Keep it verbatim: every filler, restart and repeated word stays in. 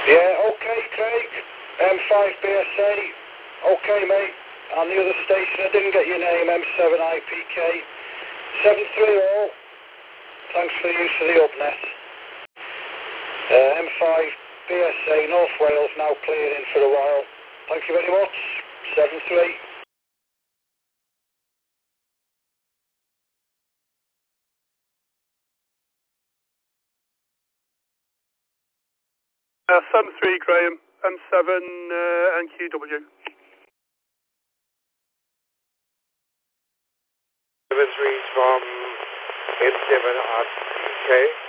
Yeah, okay, Craig. M five B S A. Okay, mate. And the other station, I didn't get your name, M seven I P K. seven three all. Thanks for the use of the upnet. Uh, M five B S A, North Wales, now clearing for a while. Thank you very much. seven three. Uh, seven three, Graham. M seven uh, N Q W. seven three from M seven R P K.